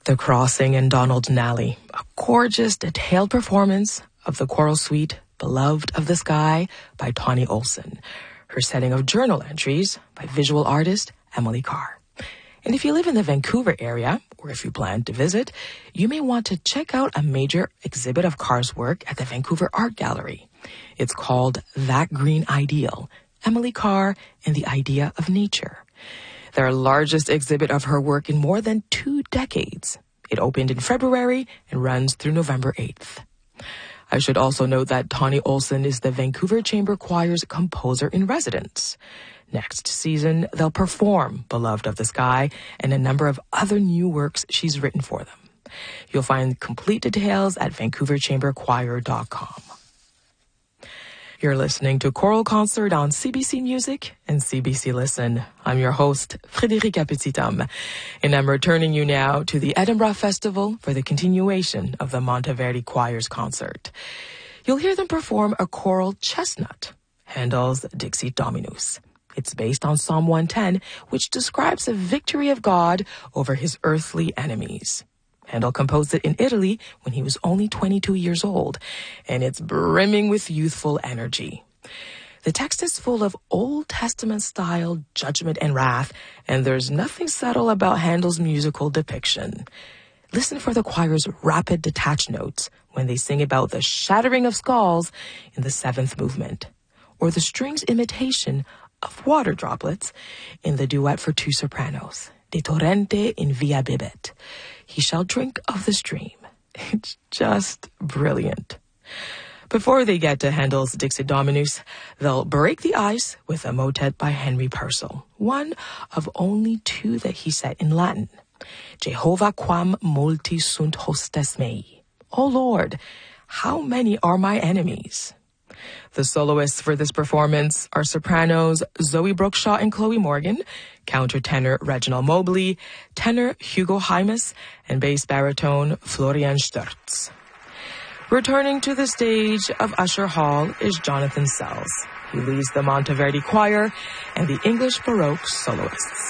The Crossing and Donald Nally, a gorgeous, detailed performance of the choral suite Beloved of the Sky by Tawny Olson. Her setting of journal entries by visual artist Emily Carr. And if you live in the Vancouver area, or if you plan to visit, you may want to check out a major exhibit of Carr's work at the Vancouver Art Gallery. It's called That Green Ideal, Emily Carr and the Idea of Nature. Their largest exhibit of her work in more than 2 decades. It opened in February and runs through November 8th. I should also note that Tawny Olson is the Vancouver Chamber Choir's composer-in-residence. Next season, they'll perform Beloved of the Sky and a number of other new works she's written for them. You'll find complete details at vancouverchamberchoir.com. You're listening to Choral Concert on CBC Music and CBC Listen. I'm your host, Frédérica Petithomme, and I'm returning you now to the Edinburgh Festival for the continuation of the Monteverdi Choir's concert. You'll hear them perform a choral chestnut, Handel's Dixit Dominus. It's based on Psalm 110, which describes the victory of God over his earthly enemies. Handel composed it in Italy when he was only 22 years old, and it's brimming with youthful energy. The text is full of Old Testament-style judgment and wrath, and there's nothing subtle about Handel's musical depiction. Listen for the choir's rapid detached notes when they sing about the shattering of skulls in the 7th movement, or the strings imitation of water droplets in the duet for 2 sopranos, De torrente in via bibet. He shall drink of the stream. It's just brilliant. Before they get to Handel's Dixit Dominus, they'll break the ice with a motet by Henry Purcell, one of only 2 that he set in Latin. Jehovah quam multi sunt hostes mei. O Lord, how many are my enemies? The soloists for this performance are sopranos Zoe Brookshaw and Chloe Morgan, countertenor Reginald Mobley, tenor Hugo Hymas, and bass baritone Florian Sturz. Returning to the stage of Usher Hall is Jonathan Sells. He leads the Monteverdi Choir and the English Baroque soloists.